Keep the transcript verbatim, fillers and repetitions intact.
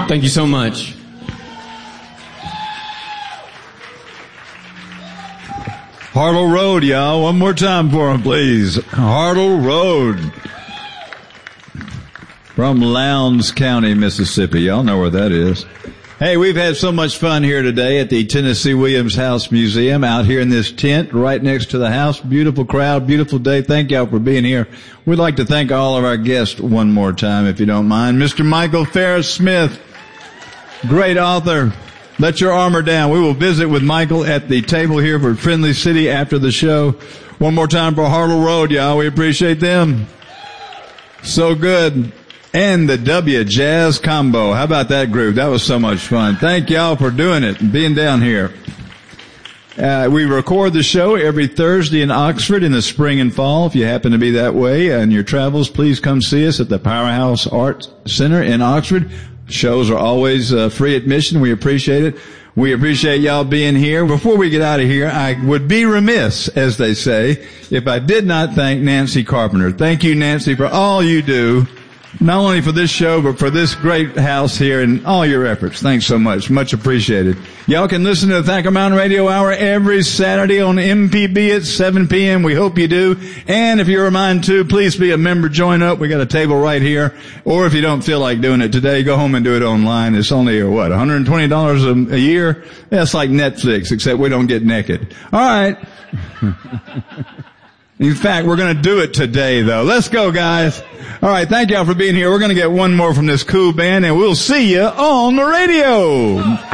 Thank you so much. Hartle Road, y'all. One more time for him, please. Hartle Road. From Lowndes County, Mississippi. Y'all know where that is. Hey, we've had so much fun here today at the Tennessee Williams House Museum, out here in this tent right next to the house. Beautiful crowd, beautiful day. Thank y'all for being here. We'd like to thank all of our guests one more time, if you don't mind. Mister Michael Ferris Smith, great author. Let Your Armor Down. We will visit with Michael at the table here for Friendly City after the show. One more time for Hartle Road, y'all. We appreciate them. So good. And the W Jazz Combo. How about that group? That was so much fun. Thank y'all for doing it and being down here. Uh, we record the show every Thursday in Oxford in the spring and fall. If you happen to be that way in your travels, please come see us at the Powerhouse Art Center in Oxford. Shows are always uh, free admission. We appreciate it. We appreciate y'all being here. Before we get out of here, I would be remiss, as they say, if I did not thank Nancy Carpenter. Thank you, Nancy, for all you do, not only for this show, but for this great house here and all your efforts. Thanks so much. Much appreciated. Y'all can listen to the Thacker Mountain Radio Hour every Saturday on M P B at seven p.m. We hope you do. And if you're a mind to, please be a member. Join up. We got a table right here. Or if you don't feel like doing it today, go home and do it online. It's only, what, one hundred twenty dollars a, a year? That's like Netflix, except we don't get naked. All right. In fact, we're going to do it today, though. Let's go, guys. All right, thank y'all for being here. We're going to get one more from this cool band, and we'll see you on the radio.